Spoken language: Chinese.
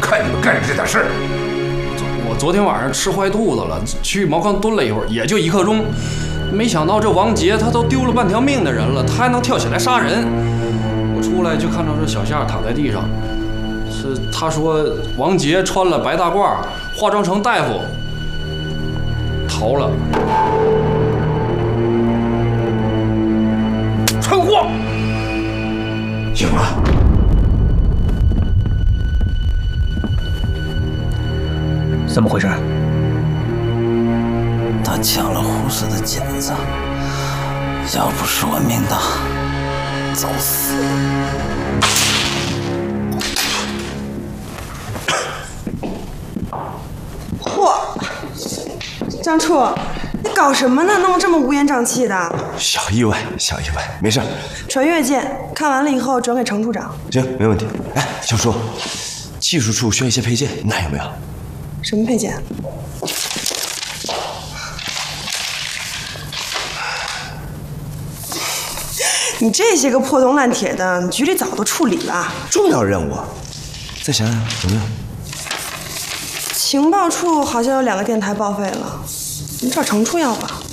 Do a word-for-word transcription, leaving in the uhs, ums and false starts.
看你们干的这点事儿。 我昨天晚上吃坏肚子了，去茅坑蹲了一会儿，也就一刻钟。没想到这王杰他都丢了半条命的人了，他还能跳起来杀人。我出来就看到这小夏躺在地上，是他说王杰穿了白大褂，化妆成大夫逃了。 车祸！醒了。 怎么回事？ 他抢了护士的剪子，要不是我命大，早死了。嚯，张处，你搞什么呢？弄这么乌烟瘴气的。 小意外，小意外，没事。 传阅件，看完了以后转给程处长。 行，没问题。哎，小叔，技术处需要一些配件，那有没有？ 什么配件？你这些个破铜烂铁的，局里早都处理了。 重要任务，再想想有没有？ 情报处好像有两个电台报废了，你找程处要吧。